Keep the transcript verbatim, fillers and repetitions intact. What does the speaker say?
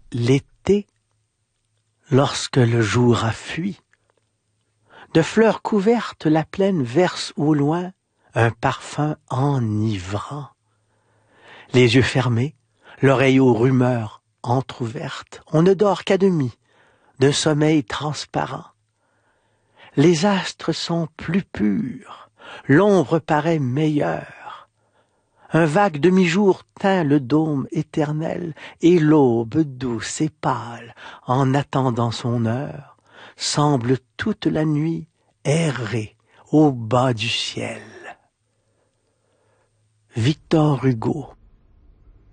L'été, lorsque le jour a fui, de fleurs couvertes la plaine verse au loin un parfum enivrant. Les yeux fermés, l'oreille aux rumeurs entr'ouvertes, on ne dort qu'à demi, d'un sommeil transparent. Les astres sont plus purs, l'ombre paraît meilleure. Un vague demi-jour teint le dôme éternel, et l'aube douce et pâle, en attendant son heure, semble toute la nuit errer au bas du ciel. Victor Hugo.